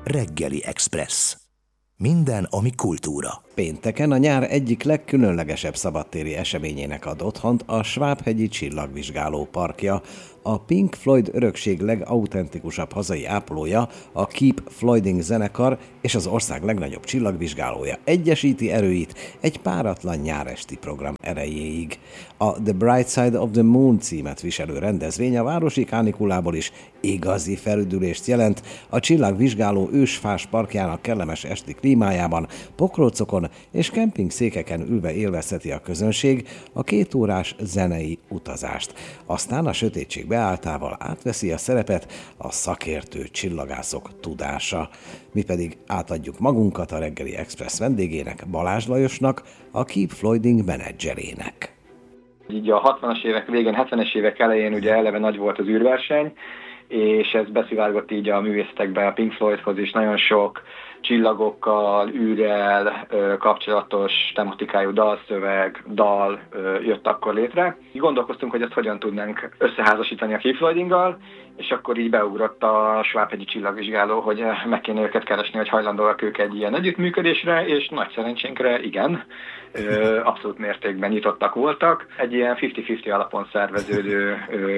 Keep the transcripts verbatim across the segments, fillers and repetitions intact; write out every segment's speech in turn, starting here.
Reggeli Express. Minden, ami kultúra. Pénteken a nyár egyik legkülönlegesebb szabadtéri eseményének ad otthont a Svábhegyi Csillagvizsgáló Parkja. A Pink Floyd örökség legautentikusabb hazai ápolója, a Keep Floyding zenekar és az ország legnagyobb csillagvizsgálója egyesíti erőit egy páratlan nyáresti program erejéig. A The Bright Side of the Moon címet viselő rendezvény a városi kánikulából is igazi felüdülést jelent. A csillagvizsgáló ősfás parkjának kellemes esti klímájában, pokrócokon és kempingszékeken ülve élvezheti a közönség a kétórás zenei utazást. Aztán a sötétség beálltával átveszi a szerepet a szakértő csillagászok tudása. Mi pedig átadjuk magunkat a Reggeli Express vendégének, Balázs Lajosnak, a Keep Floyding menedzserének. Így a hatvanas évek végén, hetvenes évek elején ugye eleve nagy volt az űrverseny, és ez beszivárgott így a művészetekbe a Pink Floydhoz is, nagyon sok csillagokkal, űrrel kapcsolatos tematikájú dalszöveg, dal jött akkor létre. Gondolkoztunk, hogy ezt hogyan tudnánk összeházasítani a Keep Floydinggal, és akkor így beugrott a Svábhegyi Csillagvizsgáló, hogy meg kéne őket keresni, hogy hajlandóak ők egy ilyen együttműködésre, és nagy szerencsénkre igen, abszolút mértékben nyitottak voltak. Egy ilyen fifty-fifty alapon szerveződő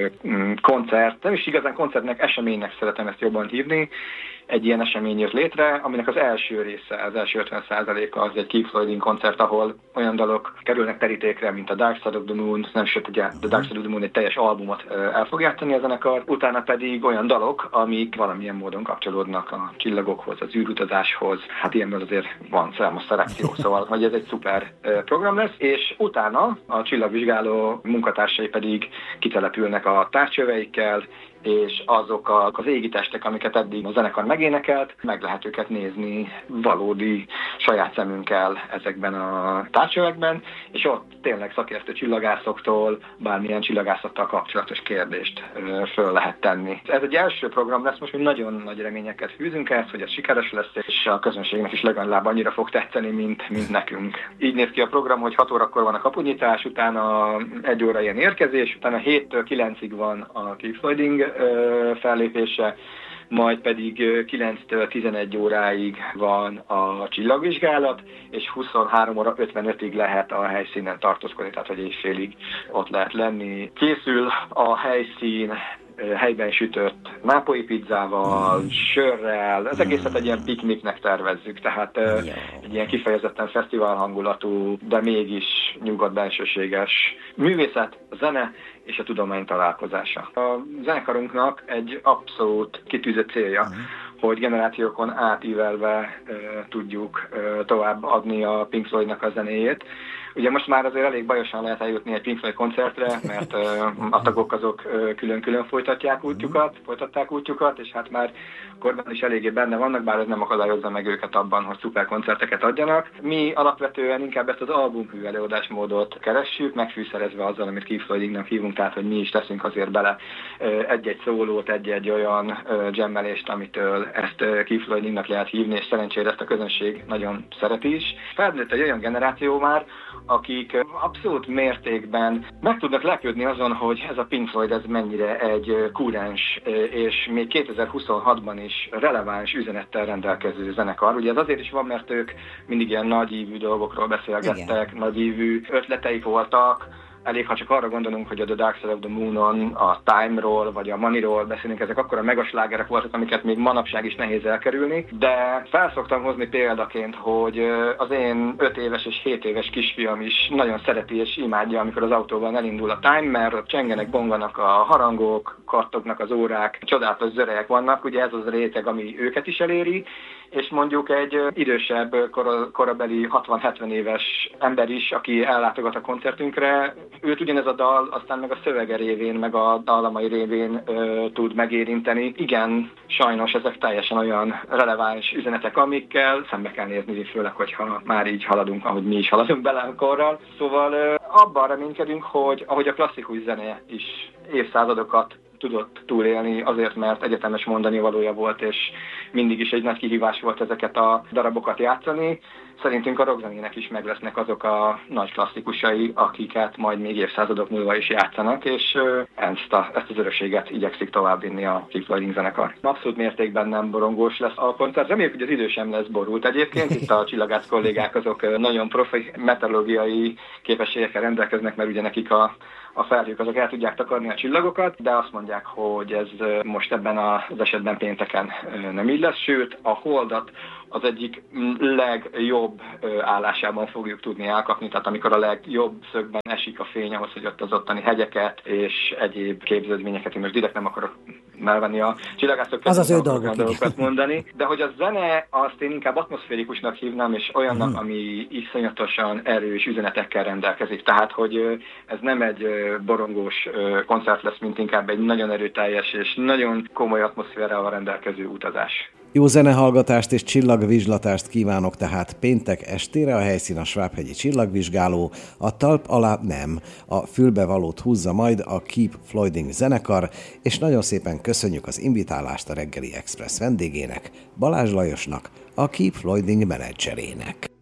koncert, nem is igazán koncertnek, eseménynek szeretem ezt jobban hívni, egy ilyen esemény jött létre, aminek az első része, az első ötven százaléka az egy Keep Floyding koncert, ahol olyan dalok kerülnek terítékre, mint a Dark Side of the Moon, nem sőt, ugye a Dark Side of the Moon egy teljes albumot el fog játszani a zenekar, utána pedig olyan dalok, amik valamilyen módon kapcsolódnak a csillagokhoz, az űrutazáshoz. Hát ilyenből azért van számos szelekció, szóval hogy ez egy szuper program lesz, és utána a csillagvizsgáló munkatársai pedig kitelepülnek a távcsöveikkel, és azok az égitestek, amiket eddig a zenekar megénekelt, meg lehet őket nézni valódi saját szemünkkel ezekben a távcsövekben, és ott tényleg szakértő csillagászoktól bármilyen csillagászattal kapcsolatos kérdést föl lehet tenni. Ez egy első program lesz, most mi nagyon nagy reményeket fűzünk ehhez, hogy ez sikeres lesz, és a közönségnek is legalább annyira fog tetszeni, mint, mint nekünk. Így néz ki a program, hogy hat órakor van a kapunyitás, utána egy óra ilyen érkezés, utána héttől kilencig van a Keep Floyding fellépése, majd pedig kilenctől tizenegy óráig van a csillagvizsgálat, és huszonhárom óra ötvenötig lehet a helyszínen tartózkodni, tehát hogy éjfélig ott lehet lenni. Készül a helyszín helyben sütött nápolyi pizzával, sörrel, ez egészet egy ilyen pikniknek tervezzük, tehát egy ilyen kifejezetten fesztivál hangulatú, de mégis nyugodt, bensőséges művészet, zene és a tudomány találkozása. A zenekarunknak egy abszolút kitűzött célja, uh-huh. hogy generációkon átívelve uh, tudjuk uh, tovább adni a Pink Floydnak a zenéjét. Ugye most már azért elég bajosan lehet eljutni egy Pink Floyd koncertre, mert uh, a tagok azok uh, külön-külön folytatják útjukat, folytatták útjukat, és hát már korban is eléggé benne vannak, bár ez nem akadályozza meg őket abban, hogy szuper koncerteket adjanak. Mi alapvetően inkább ezt az albumhű előadásmódot keressük, megfűszerezve azzal, amit Keep Floydingnak hívunk, tehát hogy mi is teszünk azért bele uh, egy-egy szólót, egy-egy olyan uh, jammelést, amitől ezt uh, Keep Floydingnak lehet hívni, és szerencsére ezt a közönség nagyon szereti is. Felnőtt egy olyan generáció már, akik abszolút mértékben meg tudnak lepődni azon, hogy ez a Pink Floyd ez mennyire egy kúrens és még kétezer-huszonhatban is releváns üzenettel rendelkező zenekar. Ugye ez azért is van, mert ők mindig ilyen nagyívű dolgokról beszélgettek, igen. Nagyívű ötleteik voltak. Elég, ha csak arra gondolunk, hogy a The Dark Side of the Moonon, a Time-ról, vagy a Money-ról beszélünk, ezek akkora megaslágerek voltak, amiket még manapság is nehéz elkerülni, de felszoktam hozni példaként, hogy az én öt éves és hét éves kisfiam is nagyon szereti és imádja, amikor az autóban elindul a Time, mert csengenek, bonganak a harangok, kattognak az órák, csodálatos zörejek vannak, ugye ez az a réteg, ami őket is eléri, és mondjuk egy idősebb kor- korabeli hatvan-hetven éves ember is, aki ellátogat a koncertünkre, őt ugyanez a dal, aztán meg a szövege révén, meg a dallamai révén ö, tud megérinteni. Igen, sajnos ezek teljesen olyan releváns üzenetek, amikkel szembe kell nézni, főleg, hogyha már így haladunk, ahogy mi is haladunk bele a korral. Szóval ö, abban reménykedünk, hogy ahogy a klasszikus zene is évszázadokat tudott túlélni, azért, mert egyetemes mondani valója volt, és mindig is egy nagy kihívás volt ezeket a darabokat játszani. Szerintünk a rockzenének is meg lesznek azok a nagy klasszikusai, akiket majd még évszázadok múlva is játszanak, és ezt, a, ezt az örökséget igyekszik továbbvinni a Pink Floyd zenekar. Abszolút mértékben nem borongós lesz a koncert. Reméljük, hogy az idő sem lesz borult egyébként. Itt a csillagász kollégák azok nagyon profi meteorológiai képességekkel rendelkeznek, mert ugye nekik a a felhők azok el tudják takarni a csillagokat, de azt mondják, hogy ez most ebben az esetben pénteken nem így lesz, sőt a holdat az egyik legjobb állásában fogjuk tudni elkapni, tehát amikor a legjobb szögben esik a fény ahhoz, hogy ott az ottani hegyeket és egyéb képződményeket, én most direkt nem akarok melvenni a csillagászok az az ő dolgok, dolgokat mondani, de hogy a zene azt én inkább atmoszférikusnak hívnám, és olyannak, hmm. ami iszonyatosan erős üzenetekkel rendelkezik. Tehát, hogy ez nem egy borongós koncert lesz, mint inkább egy nagyon erőteljes és nagyon komoly atmoszférával rendelkező utazás. Jó zenehallgatást és csillagvizslatást kívánok tehát péntek estére, a helyszín a Svábhegyi Csillagvizsgáló, a talp alá nem, a fülbevalót húzza majd a Keep Floyding zenekar, és nagyon szépen köszönjük az invitálást a Reggeli Express vendégének, Balázs Lajosnak, a Keep Floyding menedzserének.